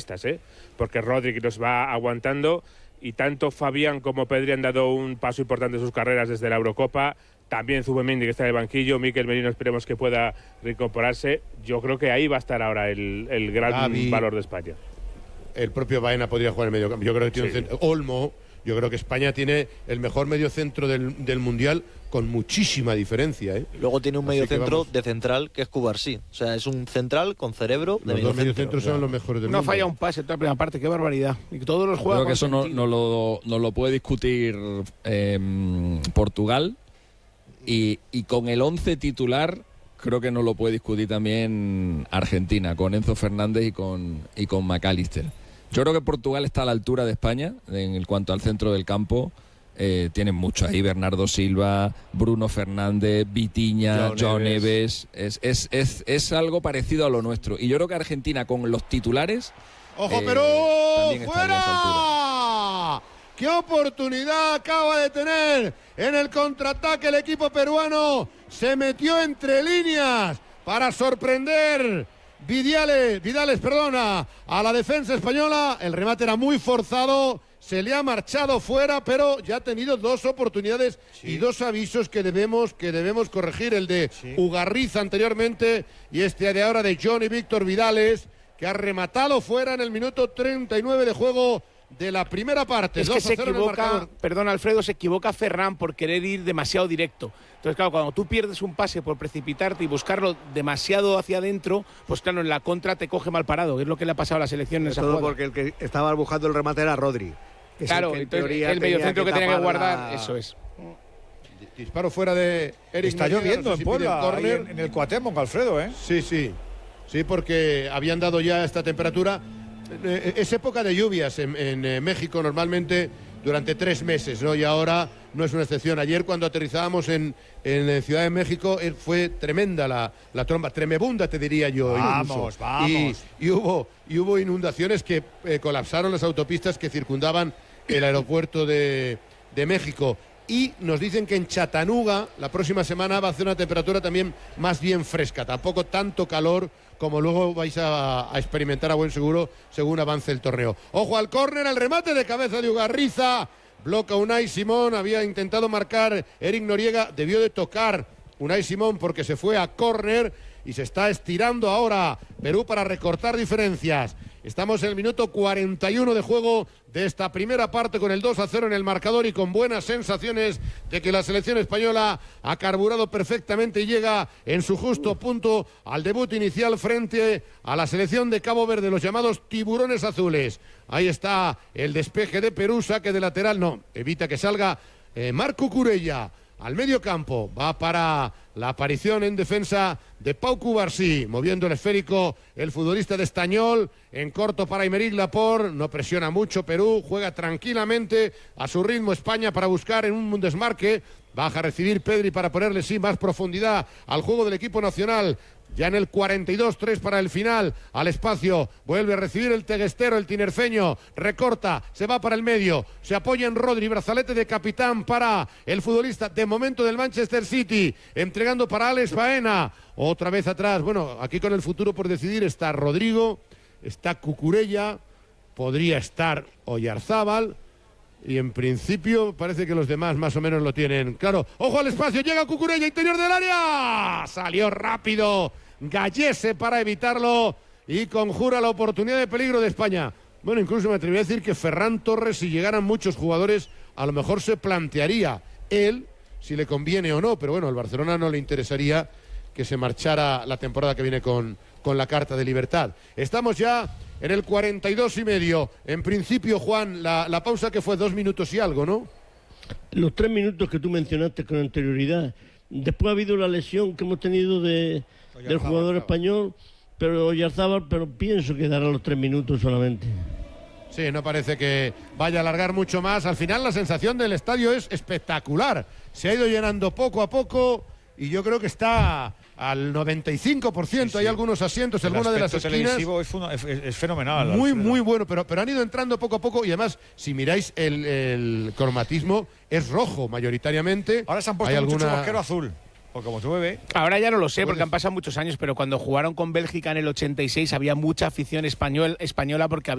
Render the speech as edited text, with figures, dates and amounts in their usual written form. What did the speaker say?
futbolistas, porque Rodri nos va aguantando y tanto Fabián como Pedri han dado un paso importante en sus carreras desde la Eurocopa. También Zubimendi, que está en el banquillo, Mikel Merino esperemos que pueda reincorporarse. Yo creo que ahí va a estar ahora el gran valor de España. El propio Baena podría jugar en el medio campo. Yo creo que tiene un centro. Olmo. Yo creo que España tiene el mejor mediocentro del Mundial con muchísima diferencia. Luego tiene un mediocentro de central que es Cubarsí. O sea, es un central con cerebro de Los dos mediocentros son los mejores del mundo. No falla un pase en toda la primera parte, qué barbaridad. Y todos los juegos. Creo que eso no lo puede discutir Portugal. Y con el 11 titular creo que no lo puede discutir también Argentina, con Enzo Fernández y con McAllister. Yo creo que Portugal está a la altura de España en cuanto al centro del campo. Tienen mucho ahí, Bernardo Silva, Bruno Fernández, Vitinha, John Neves. Es algo parecido a lo nuestro. Y yo creo que Argentina con los titulares... ¡Ojo, Perú! ¡Fuera! ¡Qué oportunidad acaba de tener en el contraataque el equipo peruano! Se metió entre líneas para sorprender Vidales, a la defensa española. El remate era muy forzado, se le ha marchado fuera, pero ya ha tenido dos oportunidades y dos avisos que debemos corregir. El de Ugarriza anteriormente y este de ahora de Johnny Víctor Vidales, que ha rematado fuera en el minuto 39 de juego de la primera parte. Es que se equivoca, Alfredo, se equivoca Ferran por querer ir demasiado directo. Entonces, claro, cuando tú pierdes un pase por precipitarte y buscarlo demasiado hacia adentro, pues claro, en la contra te coge mal parado, que es lo que le ha pasado a la selección en esa jugada. Porque el que estaba buscando el remate era Rodri. Claro, el mediocentro que tenía que guardar, eso es. Disparo fuera de Eric. Está lloviendo en Puebla, en el Cuauhtémoc, Alfredo, Sí, porque habían dado ya esta temperatura. Es época de lluvias en México normalmente durante 3 meses, ¿no? Y ahora no es una excepción. Ayer cuando aterrizábamos en Ciudad de México fue tremenda la tromba, tremebunda te diría yo. Vamos. Y hubo inundaciones que colapsaron las autopistas que circundaban el aeropuerto de México. Y nos dicen que en Chattanooga la próxima semana va a hacer una temperatura también más bien fresca, tampoco tanto calor como luego vais a experimentar a buen seguro según avance el torneo. Ojo al córner, el remate de cabeza de Ugarriza, bloca Unai Simón, había intentado marcar Eric Noriega, debió de tocar Unai Simón porque se fue a córner y se está estirando ahora Perú para recortar diferencias. Estamos en el minuto 41 de juego de esta primera parte con el 2-0 en el marcador y con buenas sensaciones de que la selección española ha carburado perfectamente y llega en su justo punto al debut inicial frente a la selección de Cabo Verde, los llamados tiburones azules. Ahí está el despeje de Perú, saque de lateral, no, evita que salga Marc Cucurella. Al medio campo, va para la aparición en defensa de Pau Cubarsí, moviendo el esférico el futbolista de Estañol, en corto para Aymeric Laporte, no presiona mucho Perú, juega tranquilamente a su ritmo España para buscar en un desmarque, baja a recibir Pedri para ponerle más profundidad al juego del equipo nacional. Ya en el 42-3 para el final, al espacio, vuelve a recibir el teguestero, el tinerfeño, recorta, se va para el medio, se apoya en Rodri, brazalete de capitán para el futbolista de momento del Manchester City, entregando para Alex Baena, otra vez atrás, bueno, aquí con el futuro por decidir está Rodrigo, está Cucurella, podría estar Oyarzábal, y en principio parece que los demás más o menos lo tienen claro. ¡Ojo al espacio! Llega Cucurella, interior del área. Salió rápido Gallese para evitarlo y conjura la oportunidad de peligro de España. Bueno, incluso me atrevería a decir que Ferran Torres, si llegaran muchos jugadores, a lo mejor se plantearía él si le conviene o no. Pero bueno, al Barcelona no le interesaría que se marchara la temporada que viene con la carta de libertad. Estamos ya en el 42,5. En principio, Juan, la pausa que fue 2 minutos y algo, ¿no? Los 3 minutos que tú mencionaste con anterioridad. Después ha habido la lesión que hemos tenido del jugador español, pero Oyarzábal, pero pienso que dará los 3 minutos solamente. Sí, no parece que vaya a alargar mucho más. Al final la sensación del estadio es espectacular. Se ha ido llenando poco a poco y yo creo que está al 95%, hay algunos asientos en alguna de las esquinas. Es fenomenal. Muy bueno, pero han ido entrando poco a poco y además, si miráis el cromatismo, es rojo mayoritariamente. Ahora se han puesto mucho chubasquero azul. Porque como tú bebé. Ahora ya no lo sé porque han pasado muchos años, pero cuando jugaron con Bélgica en el 86 había mucha afición española porque